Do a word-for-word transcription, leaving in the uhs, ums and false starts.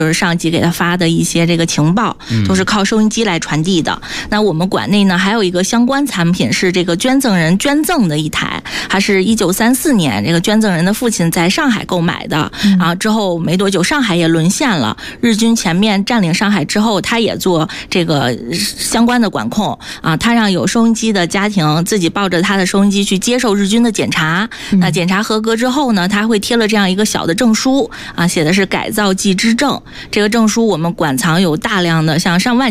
就是上级给他发的一些这个情报，都是靠收音机来传递的。嗯、那我们馆内呢还有一个相关产品是这个捐赠人捐赠的一台，它是一九三四年这个捐赠人的父亲在上海购买的，嗯、啊之后没多久上海也沦陷了，日军全面占领上海之后，他也做这个相关的管控啊，他让有收音机的家庭自己抱着他的收音机去接受日军的检查，嗯、那检查合格之后呢，他会贴了这样一个小的证书啊，写的是改造剂之证。这个证书我们馆藏有大量的像上万